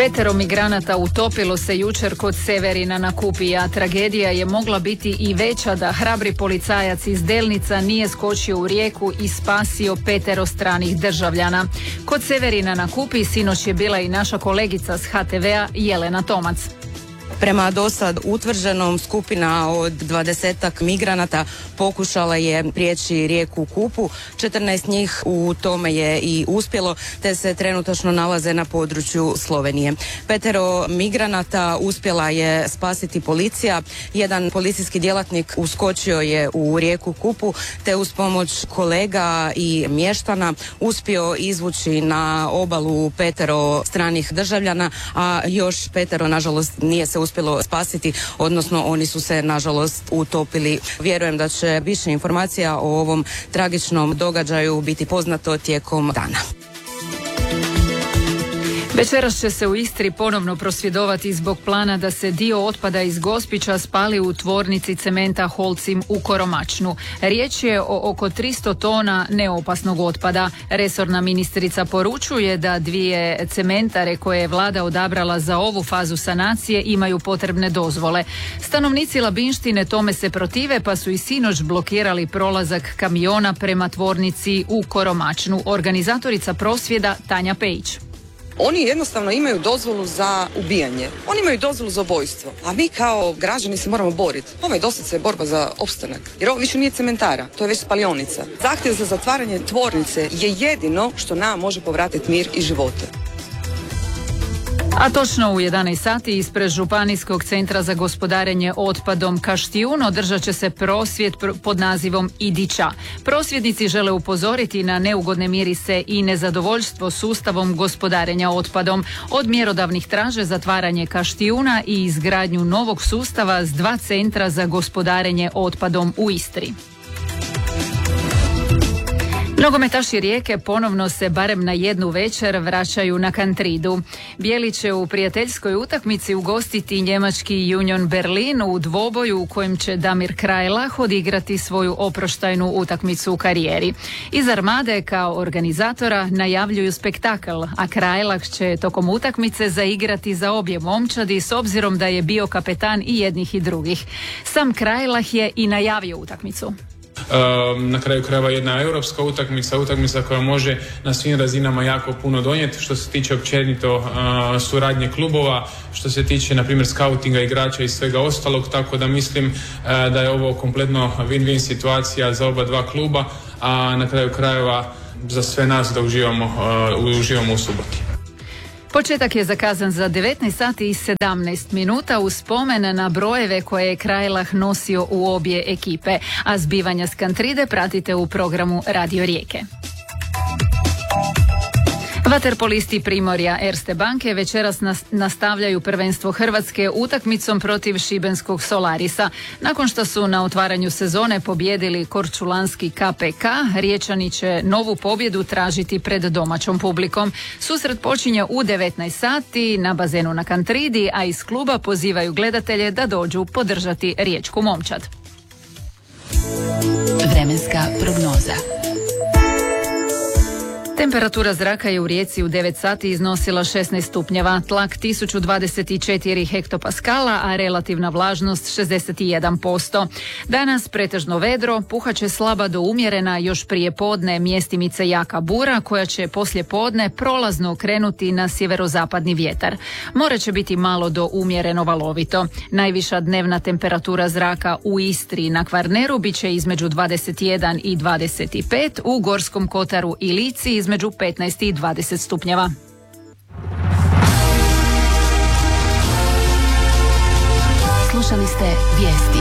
5 migranata utopilo se jučer kod Severina na Kupi, a tragedija je mogla biti i veća da hrabri policajac iz Delnica nije skočio u rijeku i spasio 5 stranih državljana. Kod Severina na Kupi sinoć je bila i naša kolegica s HTV-a Jelena Tomac. Prema dosad utvrđenom, skupina od 20-ak migranata pokušala je prijeći rijeku Kupu. 14 njih u tome je i uspjelo, te se trenutačno nalaze na području Slovenije. 5 migranata uspjela je spasiti policija. Jedan policijski djelatnik uskočio je u rijeku Kupu, te uz pomoć kolega i mještana uspio izvući na obalu 5 stranih državljana, a još 5 nažalost nije se uspjelo spasiti, odnosno oni su se nažalost utopili. Vjerujem da će više informacija o ovom tragičnom događaju biti poznato tijekom dana. Večeras će se u Istri ponovno prosvjedovati zbog plana da se dio otpada iz Gospića spali u tvornici cementa Holcim u Koromačnu. Riječ je o oko 300 tona neopasnog otpada. Resorna ministrica poručuje da 2 cementare koje je vlada odabrala za ovu fazu sanacije imaju potrebne dozvole. Stanovnici Labinštine tome se protive, pa su i sinoć blokirali prolazak kamiona prema tvornici u Koromačnu. Organizatorica prosvjeda Tanja Pejić. Oni jednostavno imaju dozvolu za ubijanje. Oni imaju dozvolu za ubojstvo. A mi kao građani se moramo boriti. Ovo je doslovce borba za opstanak. Jer ovo više nije cementara, to je već spalionica. Zahtjev za zatvaranje tvornice je jedino što nam može povratiti mir i živote. A točno u 11 sati ispred Županijskog centra za gospodarenje otpadom Kaštijun održat će se prosvjed pod nazivom Idića. Prosvjednici žele upozoriti na neugodne mirise i nezadovoljstvo sustavom gospodarenja otpadom. Od mjerodavnih traže zatvaranje Kaštijuna i izgradnju novog sustava s 2 centra za gospodarenje otpadom u Istri. Nogometaši Rijeke ponovno se barem na jednu večer vraćaju na Kantridu. Bijeli će u prijateljskoj utakmici ugostiti njemački Union Berlin u dvoboju u kojem će Damir Krajlah odigrati svoju oproštajnu utakmicu u karijeri. Iz Armade kao organizatora najavljuju spektakl, a Krajlah će tokom utakmice zaigrati za obje momčadi s obzirom da je bio kapetan i jednih i drugih. Sam Krajlah je i najavio utakmicu. Na kraju krajeva jedna europska utakmica koja može na svim razinama jako puno donijeti što se tiče općenito suradnje klubova, što se tiče na primjer skautinga igrača i svega ostalog, tako da mislim da je ovo kompletno win-win situacija za oba 2 kluba, a na kraju krajeva za sve nas da uživamo u suboti. Početak je zakazan za 19 sati i 17 minuta u spomen na brojeve koje je Krajlah nosio u obje ekipe, a zbivanja s Kantride pratite u programu Radio Rijeke. Vaterpolisti Primorja Erste banke večeras nastavljaju prvenstvo Hrvatske utakmicom protiv šibenskog Solarisa. Nakon što su na otvaranju sezone pobijedili korčulanski KPK, Riječani će novu pobjedu tražiti pred domaćom publikom. Susret počinje u 19 sati na bazenu na Kantridi, a iz kluba pozivaju gledatelje da dođu podržati riječku momčad. Vremenska prognoza. Temperatura zraka je u Rijeci u 9 sati iznosila 16 stupnjeva, tlak 1024 hektopaskala, a relativna vlažnost 61%. Danas pretežno vedro, puhaće slaba do umjerena još prije podne mjestimice jaka bura, koja će poslije podne prolazno krenuti na sjeverozapadni vjetar. More će biti malo do umjereno valovito. Najviša dnevna temperatura zraka u Istri i na Kvarneru bit će između 21 i 25, u Gorskom kotaru i Lici između 15 i 20 stupnjeva. Slušali ste vijesti.